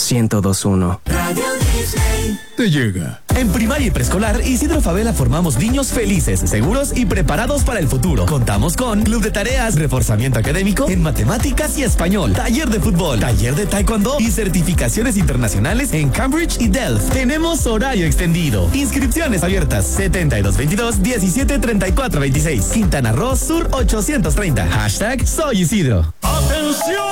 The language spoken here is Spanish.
1021. Radio Disney te llega. En primaria y preescolar, Isidro Favela formamos niños felices, seguros y preparados para el futuro. Contamos con club de tareas, reforzamiento académico en matemáticas y español, taller de fútbol, taller de taekwondo y certificaciones internacionales en Cambridge y Delft. Tenemos horario extendido. Inscripciones abiertas 7222-173426. Quintana Roo Sur 830. Hashtag Soy Isidro. ¡Atención!